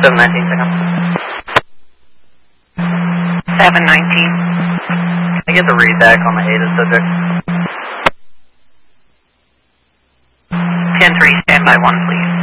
719, second. 719. Can I get the read back on the ADA subject? 10-3, stand by 1, please.